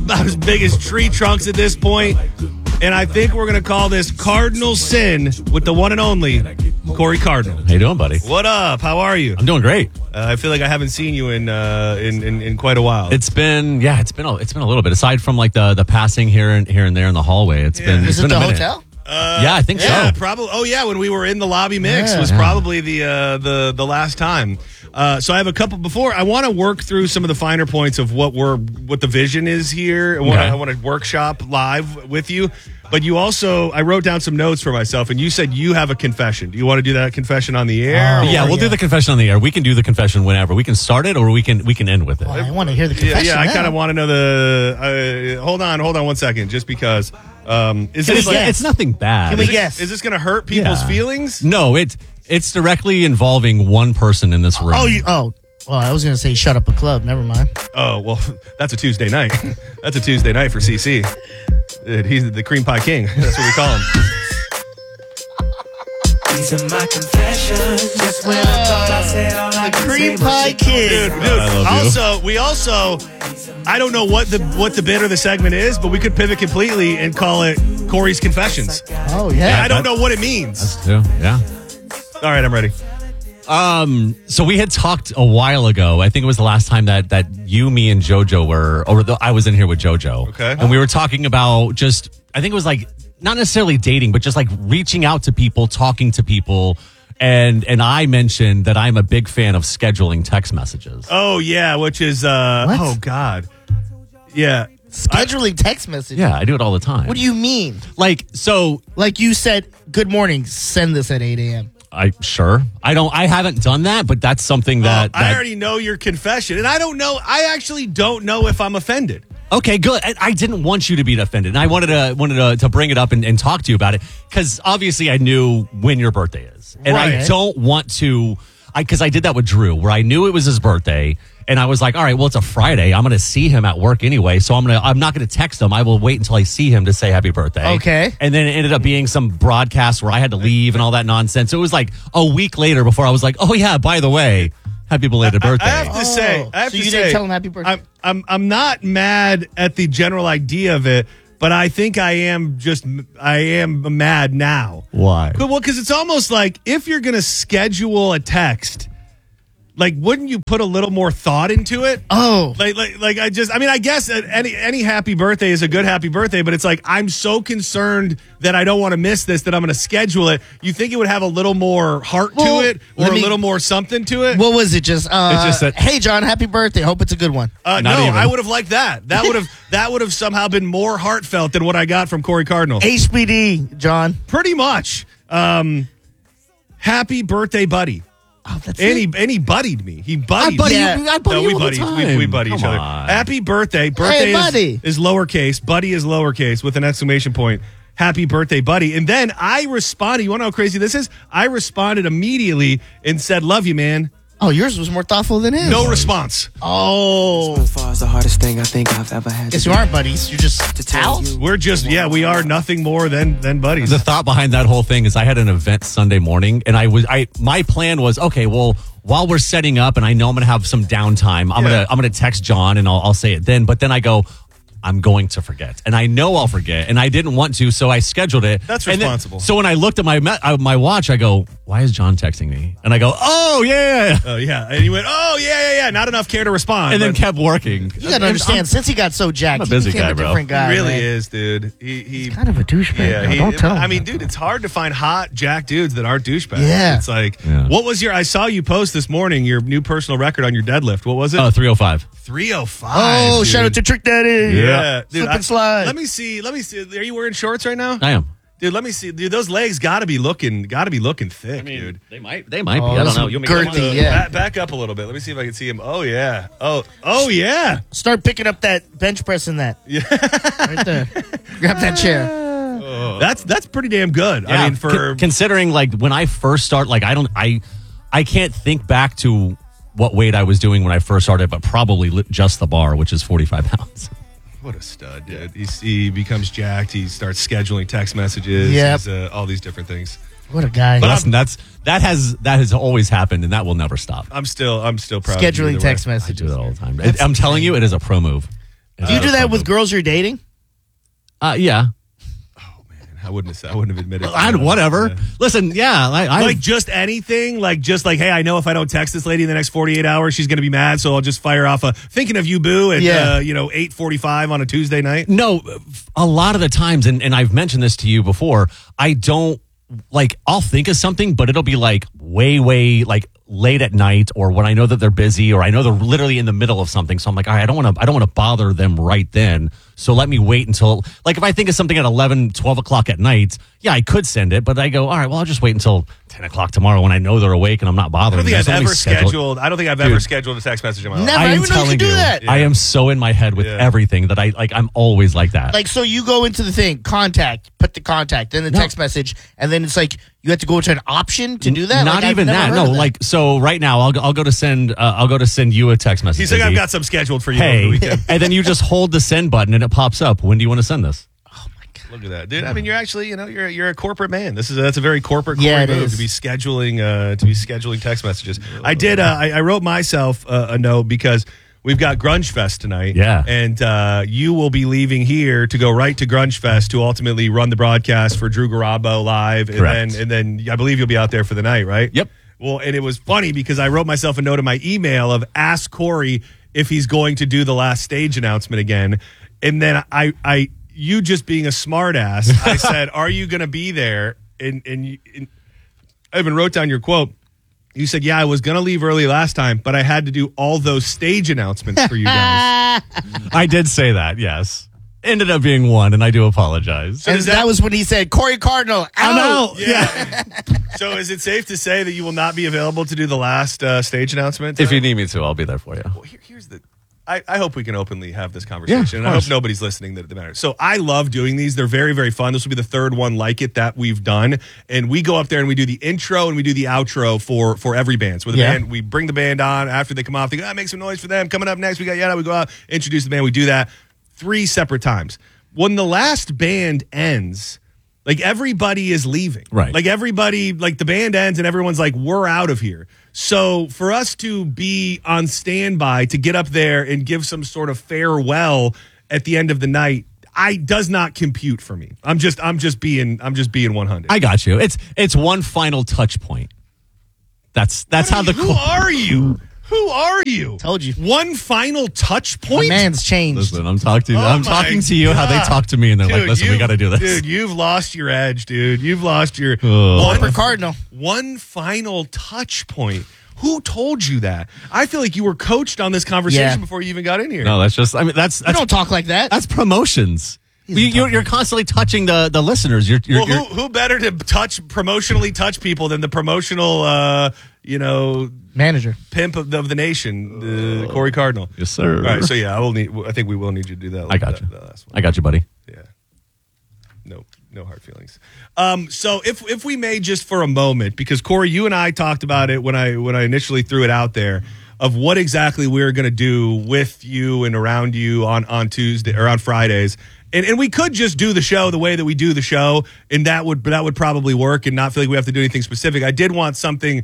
about as big as tree trunks at this point. And I think we're going to call this Cardinal Sin with the one and only Corey Cardinal. How you doing, buddy? What up? How are you? I'm doing great. I feel like I haven't seen you in quite a while. It's been a little bit. Aside from like the passing here and there in the hallway, it's been. Is it's it been the a minute. hotel? Yeah, I think yeah, so. probably. Oh yeah, when we were in the lobby mix Yeah. was probably the last time. So I have a couple before. I want to work through some of the finer points of what the vision is here. I want to workshop live with you. But I wrote down some notes for myself, and you said you have a confession. Do you want to do that confession on the air? Yeah, we'll do the confession on the air. We can do the confession whenever. We can start it, or we can end with it. Well, I want to hear the confession. Yeah, I now. kind of want to know the. Hold on 1 second, just because. It's nothing bad. Can we guess? Is this going to hurt people's feelings? No, it's directly involving one person in this room. Well, I was going to say shut up a club. Never mind. Oh, well, that's a Tuesday night. That's a Tuesday night for CC. He's the cream pie king. That's what we call him. These are my confessions. Just when I thought I said all I The could cream say, pie kid. I don't know what the bit or the segment is, but we could pivot completely and call it Corey's Confessions. Oh, yeah. I don't know what it means. That's true. Yeah. All right, I'm ready. So we had talked a while ago. I think it was the last time that you, me, and JoJo I was in here with JoJo. Okay. And we were talking about I think it was like, not necessarily dating, but just like reaching out to people, talking to people. And I mentioned that I'm a big fan of scheduling text messages. Oh, yeah, which is, oh, God. Yeah. Scheduling text messages. Yeah, I do it all the time. What do you mean? Like You said, good morning, send this at 8 a.m. I haven't done that, but that's something that I already know your confession, and I actually don't know if I'm offended. Okay, good. I didn't want you to be offended, and I wanted to bring it up and talk to you about it because obviously I knew when your birthday is, and Right. I don't want to. Because I did that with Drew, where I knew it was his birthday, and I was like, all right, well, it's a Friday. I'm going to see him at work anyway, so I'm not going to text him. I will wait until I see him to say happy birthday. Okay. And then it ended up being some broadcast where I had to leave and all that nonsense. So it was like a week later before I was like, oh yeah, by the way, happy belated birthday. I have to say, didn't tell him happy birthday? I'm not mad at the general idea of it, but I think I am mad now. Why? Well, because it's almost like if you're going to schedule a text, like, wouldn't you put a little more thought into it? Oh. I guess any happy birthday is a good happy birthday, but it's like, I'm so concerned that I don't want to miss this that I'm going to schedule it. You think it would have a little more heart to it or a little more something to it? What was it? Just that- hey, John, happy birthday. Hope it's a good one. No, even. I would have liked that. That would have somehow been more heartfelt than what I got from Corey Cardinal. HBD, John. Pretty much. Happy birthday, buddy. Oh, that's And it. he buddied me. He buddied buddy me. you- I buddy you we all the buddy. time. We buddy each Come other. on. Happy birthday. Birthday buddy. is lowercase. Buddy is lowercase with an exclamation point. Happy birthday, buddy. And then I responded. You want to know how crazy this is? I responded immediately and said, love you, man. Oh, yours was more thoughtful than his. No response. Oh. So far as the hardest thing I think I've ever had. Guess to you do. aren't buddies. You're just To tell pals. you. We're just, we are nothing more than buddies. The thought behind that whole thing is I had an event Sunday morning, and my plan was, okay, well, while we're setting up and I know I'm going to have some downtime, I'm going to text John and I'll say it then. But then I go, I'm going to forget, and I know I'll forget, and I didn't want to, so I scheduled it. That's And then- responsible. so when I looked at my watch, I go, why is John texting me? And I go, oh yeah, Oh, yeah. And he went, oh, yeah. Not enough care to respond. and then But kept working. You got to understand, since he got so jacked, I'm a busy he became guy, a bro. different guy. he really man. is, dude. He's Kind of a douchebag. Yeah, though. Don't tell him. I mean, dude, it's hard to find hot jack dudes that aren't douchebags. Yeah. It's like, Yeah. what was I saw you post this morning, your new personal record on your deadlift. What was it? 305. 305. Oh, dude. shout out to Trick Daddy. Yeah. Dude, Slip and slide. Let me see. Are you wearing shorts right now? I am. Dude, let me see. Dude, those legs got to be looking thick, dude. They might be. I those don't know. are You want me to girthy, come on? yeah. Back up a little bit. Let me see if I can see him. Oh, yeah. Oh, yeah. Start picking up that bench press in that. Yeah. Right there. Grab that chair. That's pretty damn good. Yeah, I mean, considering like when I first start, like I can't think back to what weight I was doing when I first started, but probably just the bar, which is 45 pounds. what a stud, dude. He becomes jacked. He starts scheduling text messages. Yep. He's, all these different things. What a guy. But that has always happened, and that will never stop. I'm still proud. of you Scheduling either text way. I messages. do that all the time. I'm telling you, it is a pro move. Do you do that with girls you're dating? Yeah. I wouldn't have admitted that. Whatever. Yeah. Listen, yeah. I Like just anything, hey, I know if I don't text this lady in the next 48 hours, she's going to be mad, so I'll just fire off a thinking of you, boo, at 8:45 on a Tuesday night. No, a lot of the times, and I've mentioned this to you before, I don't, I'll think of something, but it'll be way, late at night, or when I know that they're busy, or I know they're literally in the middle of something. So I'm like, all right, I don't want to bother them right then. So let me wait until, if I think of something at 11, 12 o'clock at night, yeah, I could send it, but I go, all right, well, I'll just wait until 10 o'clock tomorrow when I know they're awake and I'm not bothering them. I don't think I've ever scheduled a text message in my life. Never. I even know you can do that. I am so in my head with everything that I'm always like that. So you go into the thing, put the contact, then the text message, and then it's you have to go to an option to do that? Not even that. No, so right now I'll go to send you a text message. He's like, I've got some scheduled for you hey, over the weekend. And then you just hold the send button and it pops up. When do you want to send this? Oh my God. Look at that, dude. I mean, you're actually, you're a corporate man. That's a very corporate Corey move to be scheduling text messages. I did. I wrote myself a note because we've got Grunge Fest tonight. Yeah. And you will be leaving here to go right to Grunge Fest to ultimately run the broadcast for Drew Garabo live. Correct. And then I believe you'll be out there for the night, right? Yep. Well, and it was funny because I wrote myself a note in my email of ask Corey if he's going to do the last stage announcement again. And then you just being a smart ass, I said, are you going to be there? And I even wrote down your quote. You said, yeah, I was going to leave early last time, but I had to do all those stage announcements for you guys. I did say that, yes. Ended up being one, and I do apologize. And that was when he said, Corey Cardinal, out. Yeah. So is it safe to say that you will not be available to do the last stage announcement? If you need me to, I'll be there for you. Well, here's the... I hope we can openly have this conversation. Yeah, and I hope nobody's listening that it matters. So I love doing these. They're very, very fun. This will be the third one like it that we've done. And we go up there and we do the intro and we do the outro for every band. So with the band, we bring the band on. After they come off, they go, make some noise for them. Coming up next, we got Yada. We go out, introduce the band. We do that 3 separate times. When the last band ends, everybody is leaving. Right. Everybody, the band ends and everyone's like, we're out of here. So for us to be on standby to get up there and give some sort of farewell at the end of the night, does not compute for me. I'm just being 100. I got you. It's one final touch point. That's how the Who are you? Who are you? Told you. One final touch point? My man's changed. Listen, I'm talking to you God. how they talk to me, and they're like, listen, we got to do this. Dude, you've lost your edge, dude. You've lost your Corporate Cardinal. One final touch point. Who told you that? I feel like you were coached on this conversation before you even got in here. No, that's just, that's You don't talk like that. That's promotions. You're constantly touching the listeners. Who better to promotionally touch people than the promotional, manager, pimp of the nation, Corey Cardinal? Yes, sir. All right, so I think we will need you to do that. I got you. That last one. I got you, buddy. Yeah. No hard feelings. So if we may just for a moment, because Corey, you and I talked about it when I initially threw it out there of what exactly we're going to do with you and around you on Tuesday or on Fridays. And we could just do the show the way that we do the show, and that would probably work and not feel like we have to do anything specific. I did want something,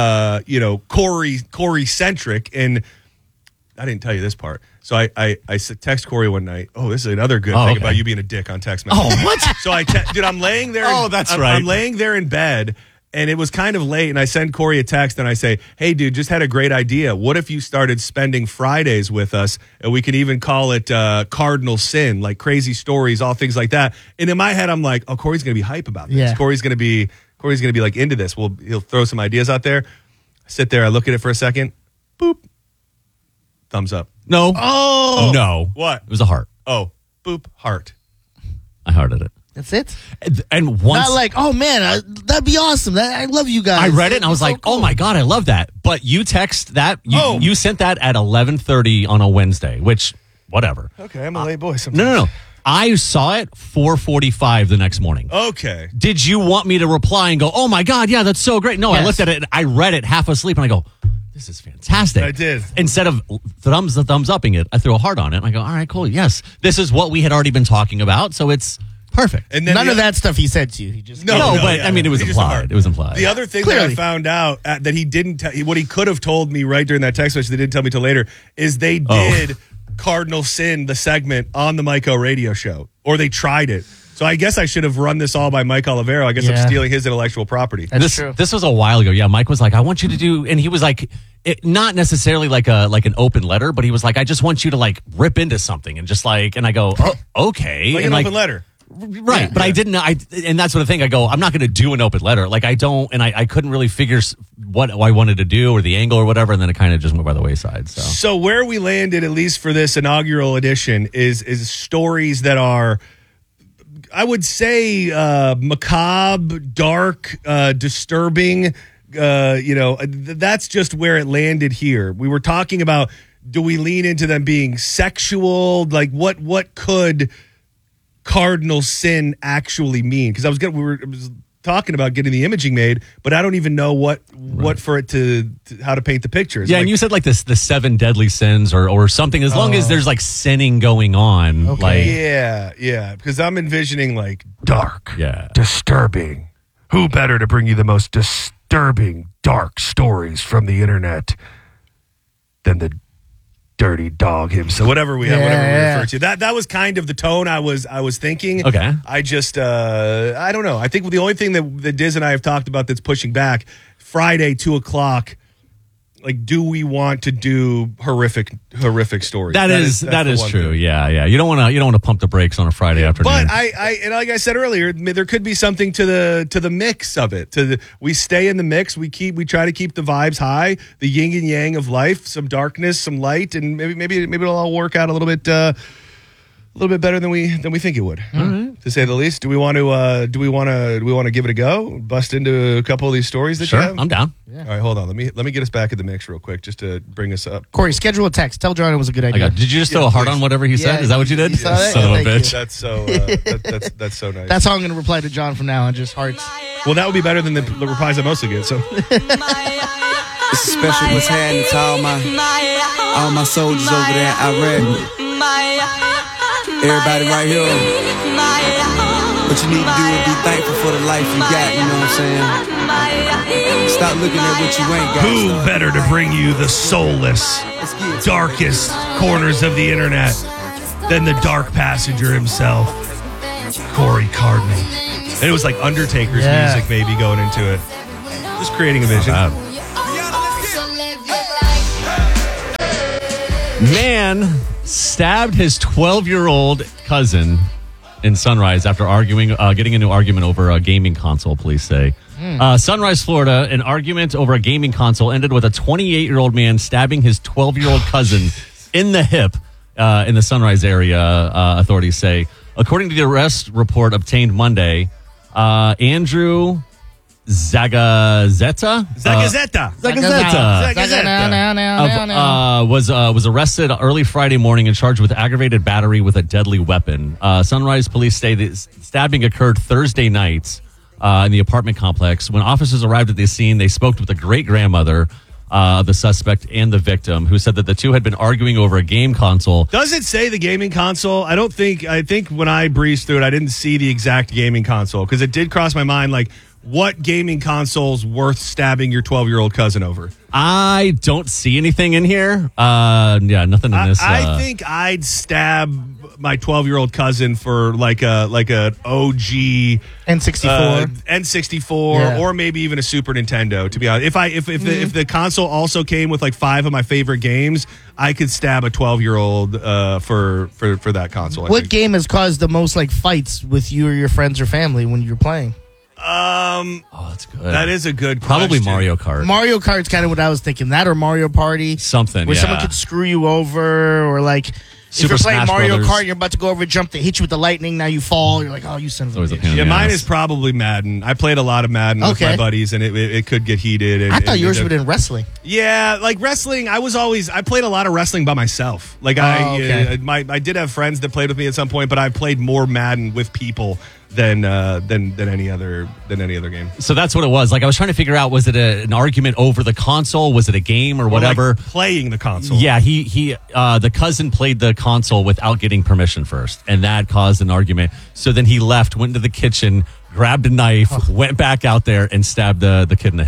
Corey centric, and I didn't tell you this part. So I text Corey one night. Oh, this is another good thing about you being a dick on text message. Oh, what? So dude, I'm laying there. That's right. I'm laying there in bed. And it was kind of late, and I send Corey a text, and I say, hey, dude, just had a great idea. What if you started spending Fridays with us, and we can even call it Cardinal Sin, like crazy stories, all things like that. And in my head, I'm like, oh, Corey's going to be hype about this. Yeah. Corey's going to be like into this. Well, he'll throw some ideas out there. I sit there, I look at it for a second. Boop. Thumbs up. No. Oh. No. What? It was a heart. Oh, boop, heart. I hearted it. That's it. And once Not like, oh man, that'd be awesome. I love you guys. I read it and I was so like, cool. oh my God, I love that. But you text that, you sent that at 11:30 on a Wednesday, which, whatever. Okay, I'm a late boy sometimes. No. I saw it 4:45 the next morning. Okay. Did you want me to reply and go, oh my God, yeah, that's so great? No, Yes. I looked at it, I read it half asleep, and I go, this is fantastic. I did. Instead of thumbs upping it, I threw a heart on it, and I go, all right, cool, yes. This is what we had already been talking about, so it's perfect. And then None of that stuff he said to you. He just I mean, it was implied. It was implied. The other thing Clearly. that I found out that he didn't what he could have told me right during that text message, they didn't tell me till later, is they did Cardinal Sin, the segment on the Mike O radio show, or they tried it. So I guess I should have run this all by Mike Olivero. I guess I'm stealing his intellectual property. That's true. This was a while ago. Yeah, Mike was like, I want you to do, and he was like, not necessarily like an open letter, but he was like, I just want you to like rip into something and just like, and I go, oh, okay. Like and an open letter. Right, but I didn't. And that's what the thing. I go, I'm not going to do an open letter. Like I don't, and I couldn't really figure what I wanted to do or the angle or whatever. And then it kind of just went by the wayside. So where we landed, at least for this inaugural edition, is stories that are, I would say, macabre, dark, disturbing. That's just where it landed here. We were talking about, do we lean into them being sexual? Like what could Cardinal Sin actually mean? Because I was talking about getting the imaging made, but I don't even know what for it to how to paint the pictures. Yeah, and you said like the 7 deadly sins or something. As long as there's like sinning going on, like yeah. Because I'm envisioning like dark, disturbing. Who better to bring you the most disturbing, dark stories from the internet than the dirty dog himself? Whatever we refer to. That was kind of the tone I was thinking. Okay. I just I don't know. I think the only thing that Diz and I have talked about that's pushing back, Friday 2:00. Like, do we want to do horrific stories? That is true. Thing. Yeah. You don't want to pump the brakes on a Friday afternoon. But and like I said earlier, there could be something to the mix of it. We stay in the mix. We try to keep the vibes high, the yin and yang of life, some darkness, some light, and maybe it'll all work out a little bit better than we think it would, to say the least. Do we want to give it a go? Bust into a couple of these stories that you have? I'm down. Yeah. All right, hold on. Let me get us back in the mix real quick, just to bring us up. Corey, schedule a text. Tell John it was a good idea. Did you just throw a heart on whatever he said? Is that what you did? You saw that? Son of a bitch. That's so that's so nice. That's how I'm going to reply to John from now on. Just hearts. Well, that would be better than the replies I mostly get. So it's a special what's happening to all my soldiers over there in Iraq. Everybody right here. What you need to do is be thankful for the life you got, you know what I'm saying? Stop looking at what you ain't got. Who better to bring you the soulless, darkest corners of the internet than the dark passenger himself, Corey Cardinal. And it was like Undertaker's music maybe going into it. Just creating a vision. Man stabbed his 12-year-old cousin in Sunrise after getting into an argument over a gaming console, police say. Sunrise, Florida, an argument over a gaming console ended with a 28-year-old man stabbing his 12-year-old cousin in the hip in the Sunrise area, authorities say. According to the arrest report obtained Monday, Andrew Zagazeta was arrested early Friday morning and charged with aggravated battery with a deadly weapon. Sunrise police say that stabbing occurred Thursday night in the apartment complex. When officers arrived at the scene, they spoke with the great-grandmother of the suspect and the victim, who said that the two had been arguing over a game console. Does it say the gaming console? I think when I breezed through it, I didn't see the exact gaming console, because it did cross my mind, like, what gaming console's worth stabbing your 12-year-old cousin over? I don't see anything in here. Nothing in this. I think I'd stab my 12-year-old cousin for like a OG N64, or maybe even a Super Nintendo. To be honest, if the console also came with like 5 of my favorite games, I could stab a 12-year-old for that console. What game has caused the most like fights with you or your friends or family when you're playing? That's good. That is a good Probably question. Mario Kart. Mario Kart's kind of what I was thinking. That or Mario Party. Something, where someone could screw you over, or like if you're playing Smash Mario Brothers. Kart, you're about to go over a jump, they hit you with the lightning, now you fall, you're like, oh, you son of a always a bitch. pain in the Mine ass. is probably Madden. I played a lot of Madden with my buddies, and it could get heated. And, I thought yours would in wrestling. Yeah, like wrestling. I played a lot of wrestling by myself. Like I did have friends that played with me at some point, but I played more Madden with people than any other game. So that's what it was. Like I was trying to figure out, was it an argument over the console? Was it a game or whatever? Like playing the console. Yeah, he the cousin played the console without getting permission first, and that caused an argument. So then he left, went into the kitchen, grabbed a knife, went back out there, and stabbed the kid in the hip.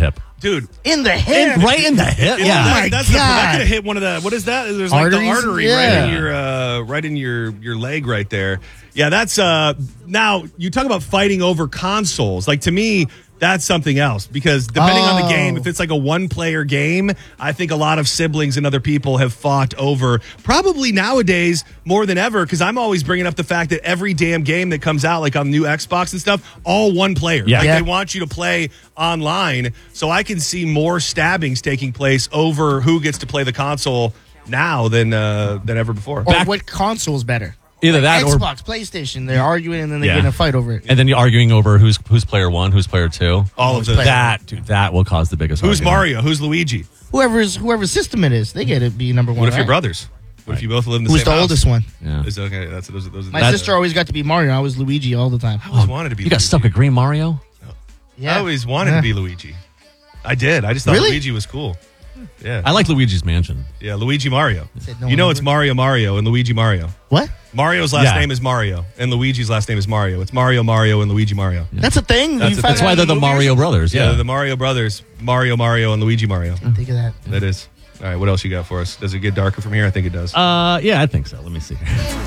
dude. In the head. Right in the hip. Yeah, Yeah. that could have hit one of the. What is that? There's like Arteries? the artery Yeah. right in your leg right there. Yeah, that's now you talk about fighting over consoles. Like to me, that's something else because depending on the game, if it's like a one-player game, I think a lot of siblings and other people have fought over probably nowadays more than ever because I'm always bringing up the fact that every damn game that comes out, like on new Xbox and stuff, all one player. Yeah. Like Yeah. they want you to play online, so I can see more stabbings taking place over who gets to play the console now than ever before. Or what console is better? Either that or Xbox, PlayStation. They're arguing and then they Yeah. get in a fight over it. and then you're arguing over who's player 1, who's player 2. All of those. That will cause the biggest. Who's argument. Mario? Who's Luigi? Whoever system it is, they get to be number one. What if you're right? brothers? What if you both live in the Who's same the house? oldest one? Yeah. Is okay. Those are My sister always got to be Mario. I was Luigi all the time. I always wanted to be. You got Luigi. stuck with Green Mario? I always wanted to be Luigi. I did. I just thought Really? Luigi was cool. Yeah. I like Luigi's Mansion. Yeah, Luigi Mario. Said no You know one it's ever- Mario and Luigi Mario. What? Mario's last Yeah. name is Mario and Luigi's last name is Mario. It's Mario and Luigi Mario. That's a thing. That's You a find thing. That's why out they're in the movies? Mario brothers. Yeah, Yeah. they're the Mario brothers, Mario and Luigi Mario. Think of that. That is. All right, what else you got for us? Does it get darker from here? I think it does. Yeah, I think so. Let me see.